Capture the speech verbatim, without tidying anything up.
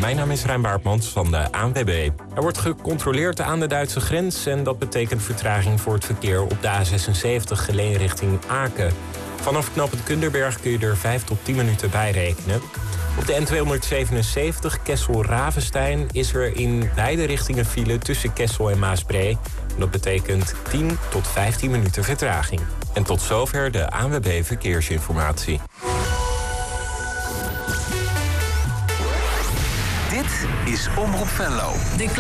Mijn naam is Rijn Baartmans van de A N W B. Er wordt gecontroleerd aan de Duitse grens en dat betekent vertraging voor het verkeer op de A zesenzeventig Geleen richting Aken. Vanaf knooppunt Kunderberg kun je er vijf tot tien minuten bij rekenen. Op de N tweehonderdzevenenzeventig Kessel-Ravenstein is er in beide richtingen file tussen Kessel en Maasbree. Dat betekent tien tot vijftien minuten vertraging. En tot zover de A N W B Verkeersinformatie. Dit is Omroep Venlo.